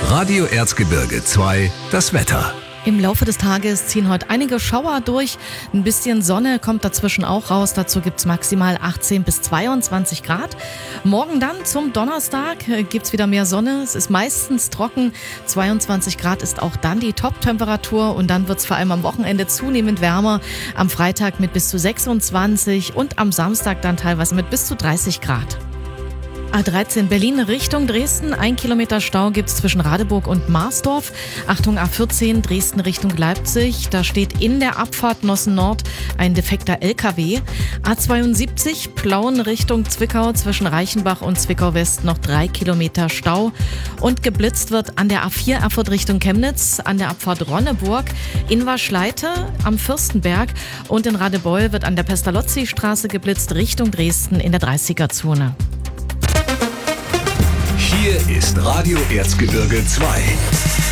Radio Erzgebirge 2, das Wetter. Im Laufe des Tages ziehen heute einige Schauer durch. Ein bisschen Sonne kommt dazwischen auch raus. Dazu gibt's maximal 18 bis 22 Grad. Morgen dann zum Donnerstag gibt's wieder mehr Sonne. Es ist meistens trocken. 22 Grad ist auch dann die Top-Temperatur. Und dann wird's vor allem am Wochenende zunehmend wärmer. Am Freitag mit bis zu 26 und am Samstag dann teilweise mit bis zu 30 Grad. A13 Berlin Richtung Dresden. 1 Kilometer Stau gibt's zwischen Radeburg und Marsdorf. Achtung, A14 Dresden Richtung Leipzig. Da steht in der Abfahrt Nossen Nord ein defekter LKW. A72 Plauen Richtung Zwickau zwischen Reichenbach und Zwickau West noch 3 Kilometer Stau. Und geblitzt wird an der A4 Erfurt Richtung Chemnitz, an der Abfahrt Ronneburg, in Waschleite am Fürstenberg und in Radebeul wird an der Pestalozzi-Straße geblitzt Richtung Dresden in der 30er-Zone. Hier ist Radio Erzgebirge 2.